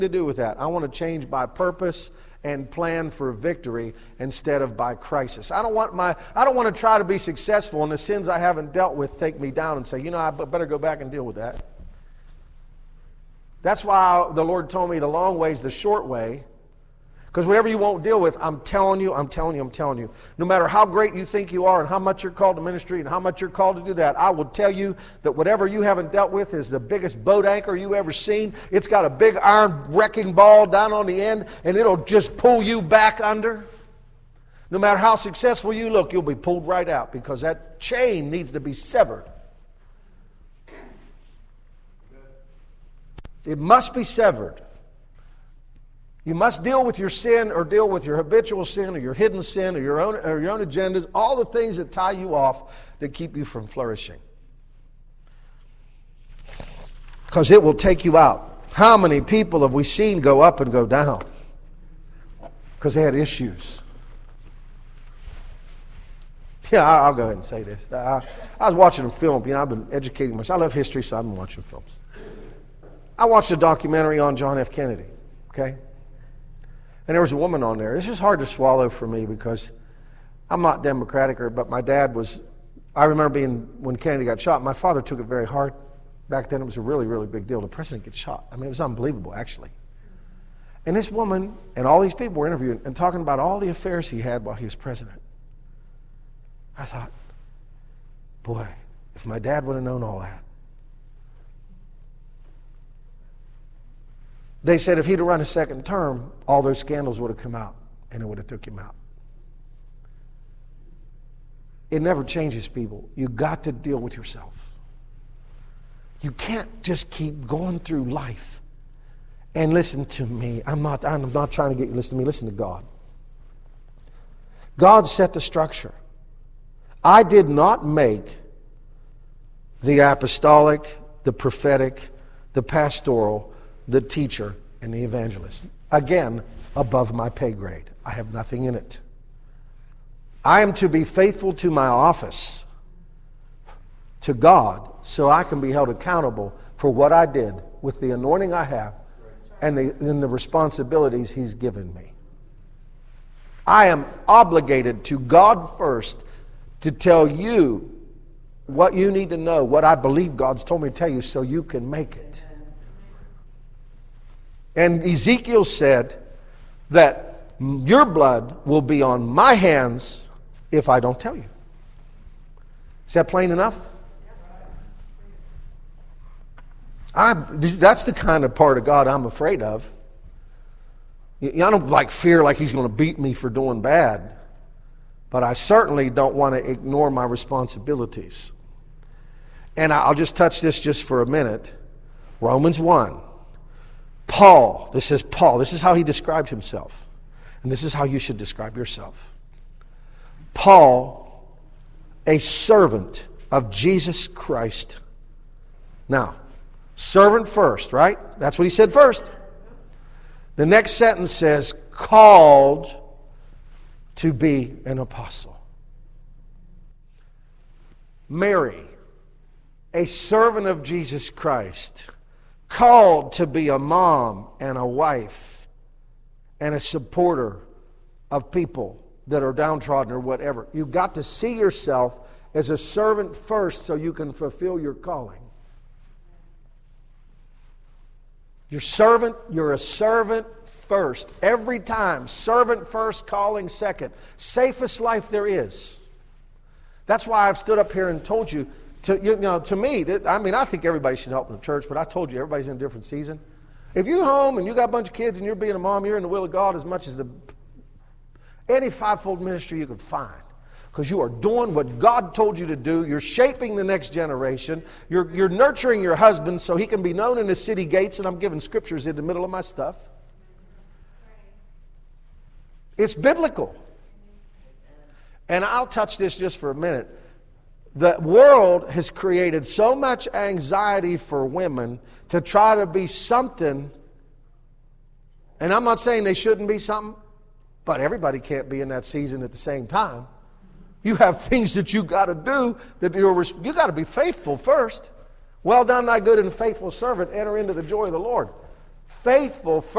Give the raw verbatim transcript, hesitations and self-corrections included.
to do with that. I want to change by purpose and plan for victory instead of by crisis. I don't want my I don't want to try to be successful and the sins I haven't dealt with take me down and say, you know, I better go back and deal with that. That's why the Lord told me the long way is the short way. Because whatever you won't deal with, I'm telling you, I'm telling you, I'm telling you. No matter how great you think you are and how much you're called to ministry and how much you're called to do that, I will tell you that whatever you haven't dealt with is the biggest boat anchor you ever seen. It's got a big iron wrecking ball down on the end, and it'll just pull you back under. No matter how successful you look, you'll be pulled right out because that chain needs to be severed. It must be severed. You must deal with your sin or deal with your habitual sin or your hidden sin or your own, or your own agendas, all the things that tie you off that keep you from flourishing. Because it will take you out. How many people have we seen go up and go down? Because they had issues. Yeah, I'll go ahead and say this. I, I was watching a film. You know, I've been educating myself. I love history, so I've been watching films. I watched a documentary on John F. Kennedy, okay? And there was a woman on there. This is hard to swallow for me because I'm not Democratic, or, but my dad was, I remember being, when Kennedy got shot, my father took it very hard. Back then it was a really, really big deal. The president gets shot. I mean, it was unbelievable, actually. And this woman and all these people were interviewing and talking about all the affairs he had while he was president. I thought, boy, if my dad would have known all that. They said if he'd have run a second term, all those scandals would have come out, and it would have took him out. It never changes people. You got to deal with yourself. You can't just keep going through life. And listen to me. I'm not, I'm not trying to get you to listen to me. Listen to God. God set the structure. I did not make the apostolic, the prophetic, the pastoral, the teacher, and the evangelist. Again, above my pay grade. I have nothing in it. I am to be faithful to my office, to God, so I can be held accountable for what I did with the anointing I have and the, and the responsibilities He's given me. I am obligated to God first to tell you what you need to know, what I believe God's told me to tell you so you can make it. And Ezekiel said that your blood will be on my hands if I don't tell you. Is that plain enough? I, that's the kind of part of God I'm afraid of. I don't like fear like He's going to beat me for doing bad. But I certainly don't want to ignore my responsibilities. And I'll just touch this just for a minute. Romans one. Paul, this is Paul, this is how he described himself. And this is how you should describe yourself. Paul, a servant of Jesus Christ. Now, servant first, right? That's what he said first. The next sentence says, called to be an apostle. Mary, a servant of Jesus Christ, called to be a mom and a wife and a supporter of people that are downtrodden or whatever. You've got to see yourself as a servant first so you can fulfill your calling. You're servant, you're a servant first. Every time, servant first, calling second. Safest life there is. That's why I've stood up here and told you, to, you know, to me, that, I mean, I think everybody should help in the church, but I told you everybody's in a different season. If you're home and you got a bunch of kids and you're being a mom, you're in the will of God as much as the any fivefold ministry you can find. Because you are doing what God told you to do. You're shaping the next generation. You're, you're nurturing your husband so he can be known in the city gates, and I'm giving scriptures in the middle of my stuff. It's biblical. And I'll touch this just for a minute. The world has created so much anxiety for women to try to be something. And I'm not saying they shouldn't be something, but everybody can't be in that season at the same time. You have things that you got to do that you're, you got to be faithful first. Well done, thy good and faithful servant. Enter into the joy of the Lord. faithful